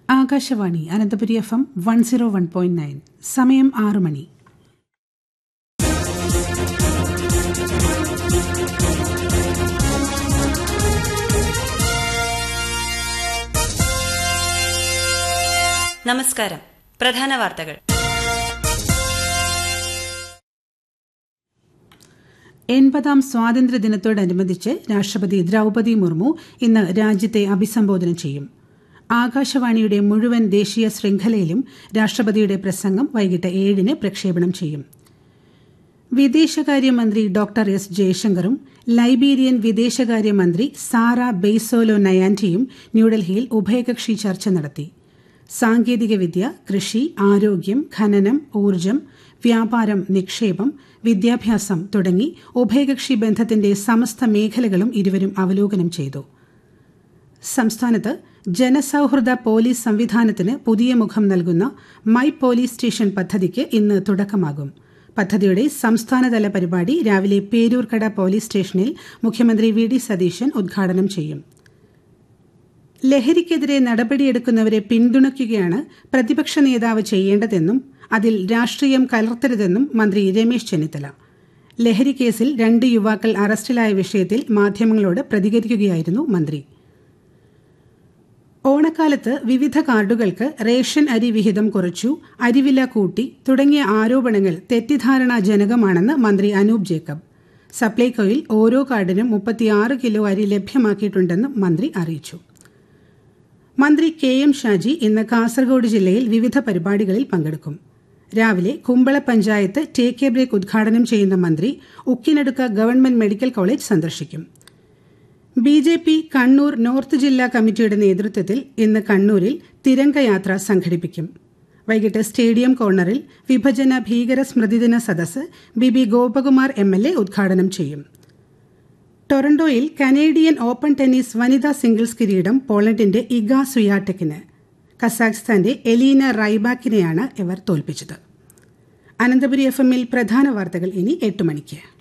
Akashvani Ananthapuri FM 101.9. സമയം 6 മണി. നമസ്കാരം. പ്രധാന വാർത്തകൾ. 80ാം സ്വാതന്ത്ര്യദിനത്തോടനുബന്ധിച്ച് രാഷ്ട്രപതി ദ്രൗപദി മുർമു ഇന്ന് രാജ്യത്തെ അഭിസംബോധന ചെയ്യും. ആകാശവാണിയുടെ മുഴുവൻ ദേശീയ ശൃംഖലയിലും രാഷ്ട്രപതിയുടെ പ്രസംഗം വൈകിട്ട് 7-ന് പ്രക്ഷേപണം ചെയ്യും. വിദേശകാര്യമന്ത്രി ഡോക്ടർ എസ് ജയശങ്കറും ലൈബീരിയൻ വിദേശകാര്യമന്ത്രി സാറ ബെയ്സോലോ നയാൻറ്റിയും ന്യൂഡൽഹിയിൽ ഉഭയകക്ഷി ചർച്ച നടത്തി. സാങ്കേതികവിദ്യ, കൃഷി, ആരോഗ്യം, ഖനനം, ഊർജ്ജം, വ്യാപാരം, നിക്ഷേപം, വിദ്യാഭ്യാസം തുടങ്ങി ഉഭയകക്ഷി ബന്ധത്തിന്റെ സമസ്ത മേഖലകളും ഇരുവരും അവലോകനം ചെയ്തു. സംസ്ഥാനത്ത് ജനസൌഹൃദ പോലീസ് സംവിധാനത്തിന് പുതിയ മുഖം നൽകുന്ന മൈ പോലീസ് സ്റ്റേഷൻ പദ്ധതിക്ക് ഇന്ന് തുടക്കമാകും. പദ്ധതിയുടെ സംസ്ഥാനതല പരിപാടി രാവിലെ പേരൂർക്കട പോലീസ് സ്റ്റേഷനിൽ മുഖ്യമന്ത്രി വി ഡി സതീശൻ ഉദ്ഘാടനം ചെയ്യും. ലഹരിക്കെതിരെ നടപടിയെടുക്കുന്നവരെ പിന്തുണയ്ക്കുകയാണ് പ്രതിപക്ഷ നേതാവ് ചെയ്യേണ്ടതെന്നും അതിൽ രാഷ്ട്രീയം കലർത്തരുതെന്നും മന്ത്രി രമേശ് ചെന്നിത്തല. ലഹരി കേസിൽ 2 യുവാക്കൾ അറസ്റ്റിലായ വിഷയത്തിൽ മാധ്യമങ്ങളോട് പ്രതികരിക്കുകയായിരുന്നു മന്ത്രി. ഓണക്കാലത്ത് വിവിധ കാർഡുകൾക്ക് റേഷൻ അരി വിഹിതം കുറച്ചു, അരിവില കൂട്ടി തുടങ്ങിയ ആരോപണങ്ങൾ തെറ്റിദ്ധാരണാജനകമാണെന്ന് മന്ത്രി അനൂപ് ജേക്കബ്. സപ്ലൈകോയിൽ ഓരോ കാർഡിനും 36 കിലോ അരി ലഭ്യമാക്കിയിട്ടുണ്ടെന്നും മന്ത്രി അറിയിച്ചു. മന്ത്രി കെ എം ഷാജി ഇന്ന് കാസർഗോഡ് ജില്ലയിൽ വിവിധ പരിപാടികളിൽ പങ്കെടുക്കും. രാവിലെ Kumbla panchayat take A break ഉദ്ഘാടനം ചെയ്യുന്ന മന്ത്രി ഉക്കിനടുക്ക ഗവൺമെന്റ് മെഡിക്കൽ കോളേജ് സന്ദർശിക്കും. BJP കണ്ണൂർ നോർത്ത് ജില്ലാ കമ്മിറ്റിയുടെ നേതൃത്വത്തിൽ ഇന്ന് കണ്ണൂരിൽ തിരംഗയാത്ര സംഘടിപ്പിക്കും. വൈകിട്ട് സ്റ്റേഡിയം കോർണറിൽ വിഭജന ഭീകര സ്മൃതിദിന സദസ്സ് ബിബി ഗോപകുമാർ MLA ഉദ്ഘാടനം ചെയ്യും. ടൊറന്റോയിൽ കനേഡിയൻ ഓപ്പൺ ടെന്നീസ് വനിതാ സിംഗിൾസ് കിരീടം പോളണ്ടിന്റെ ഇഗ സുയാടെക്കിന്. കസാഖ്സ്ഥാന്റെ എലീന റൈബാക്കിനെയാണ് ഇവർ തോൽപ്പിച്ചത്. അനന്തപുരി FM-ൽ പ്രധാന വാർത്തകൾ ഇനി 8 മണിക്ക്.